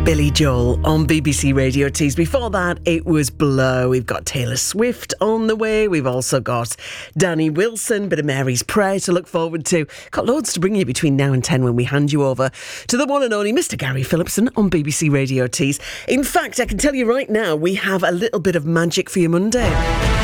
Billy Joel on BBC Radio Tees. Before that, it was Blow. We've got Taylor Swift on the way. We've also got Danny Wilson, bit of Mary's Prayer to look forward to. Got loads to bring you between now and 10 when we hand you over to the one and only Mr. Gary Phillipson on BBC Radio Tees. In fact, I can tell you right now, we have a little bit of magic for your Monday.